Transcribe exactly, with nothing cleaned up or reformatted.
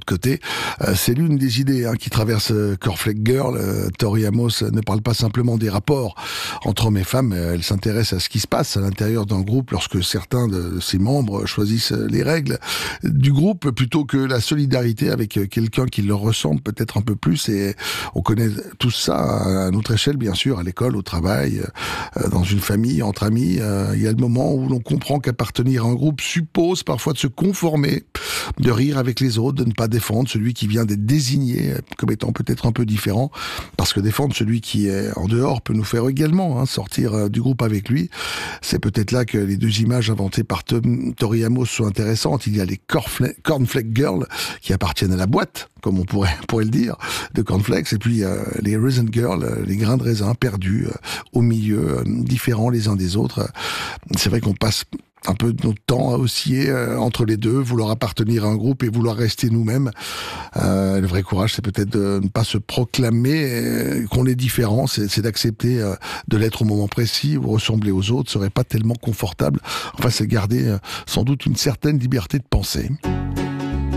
côté. Euh, c'est l'une des idées hein, qui traverse euh, Cornflake Girl. Euh, Tori Amos ne parle pas simplement des rapports entre hommes et femmes, elle s'intéresse à ce qui se passe à l'intérieur d'un groupe lorsque certains de ses membres choisissent les règles du groupe plutôt que la solidarité avec quelqu'un qui leur ressemble peut-être un peu plus. Et on connaît tout ça à notre échelle, bien sûr, à l'école, au travail, euh, dans une famille, entre amis. Euh, il y a le moment où l'on comprend qu'appartenir à un groupe suppose parfois de se conformer, de rire avec les autres, de ne pas défendre celui qui vient d'être désigné comme étant peut-être un peu différent, parce que défendre celui qui est en dehors peut nous faire également hein, sortir du groupe avec lui. C'est peut-être là que les deux images inventées par Tom, Tori Amos sont intéressantes. Il y a les Cornflake Girls qui appartiennent à la boîte, comme on pourrait, pourrait le dire, de Cornflakes, et puis euh, les Raisin Girls, les grains de raisin perdus euh, au milieu, euh, différents les uns des autres. C'est vrai qu'on passe un peu de notre temps à osciller euh, entre les deux, vouloir appartenir à un groupe et vouloir rester nous-mêmes. Euh, le vrai courage, c'est peut-être de ne pas se proclamer euh, qu'on est différent, c'est, c'est d'accepter euh, de l'être au moment précis ou ressembler aux autres, serait pas tellement confortable. Enfin, c'est garder euh, sans doute une certaine liberté de penser.